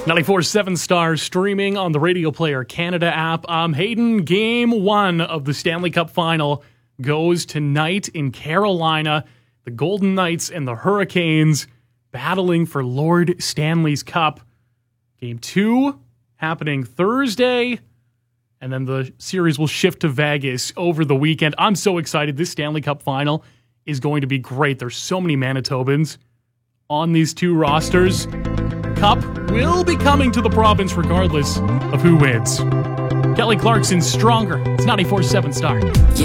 94.7 Star streaming on the Radio Player Canada app. Hayden, Game 1 of the Stanley Cup Final goes tonight in Carolina. The Golden Knights and the Hurricanes battling for Lord Stanley's Cup. Game 2 happening Thursday, and then the series will shift to Vegas over the weekend. I'm so excited. This Stanley Cup Final is going to be great. There's so many Manitobans on these two rosters. Cup will be coming to the province regardless of who wins. Kelly Clarkson, Stronger. It's 94.7 Star.